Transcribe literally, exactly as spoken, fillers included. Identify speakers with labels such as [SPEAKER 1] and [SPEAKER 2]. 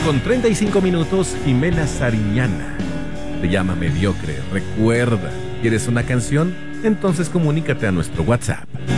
[SPEAKER 1] con treinta y cinco minutos, Jimena Sariñana. Te llama mediocre. Recuerda, ¿quieres una canción? Entonces comunícate a nuestro WhatsApp